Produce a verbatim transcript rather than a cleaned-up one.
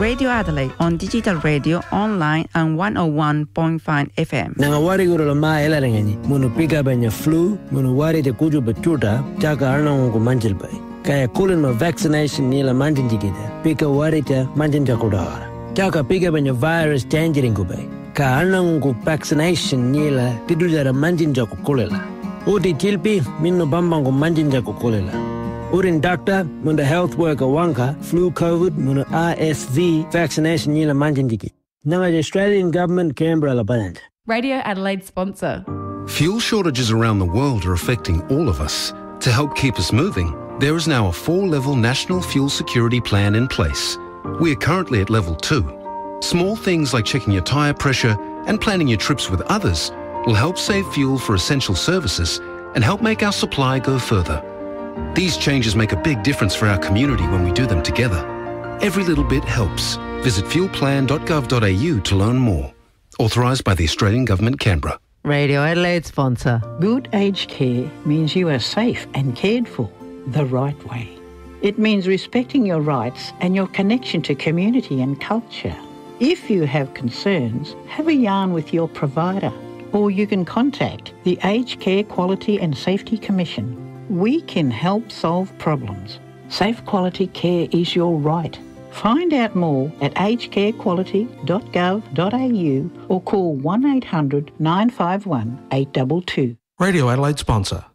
Radio Adelaide on digital radio, online and one oh one point five F M. Nanga wari guru la maa ela rengani. Munu pika banya flu, munu wari te kuju betuta, chaka arna ungu manjil bai. Kaya kulin ma vaccination nila manjin jikida. Pika wari te manjin jakudawara. Chaka pika banya virus tangerine kubai. Ka arna ungu vaccination nila tidujara manjin jakukulela. Uti tilpi minno bambangu manjin jakukulela. Urin doctor, munda health worker wanka, flu COVID, munda R S V vaccination nila manjin jiki. Nanga the Australian government Canberra la band. Radio Adelaide sponsor. Fuel shortages around the world are affecting all of us. To help keep us moving, there is now a four-level national fuel security plan in place. We are currently at level two. Small things like checking your tyre pressure and planning your trips with others will help save fuel for essential services and help make our supply go further. These changes make a big difference for our community when we do them together. Every little bit helps. Visit fuel plan dot gov dot a u to learn more. Authorised by the Australian Government, Canberra. Radio Adelaide sponsor. Good aged care means you are safe and cared for the right way. It means respecting your rights and your connection to community and culture. If you have concerns, have a yarn with your provider, or you can contact the Aged Care Quality and Safety Commission. We can help solve problems. Safe quality care is your right. Find out more at aged care quality dot gov dot a u or call one eight hundred nine five one eight two two. Radio Adelaide sponsor.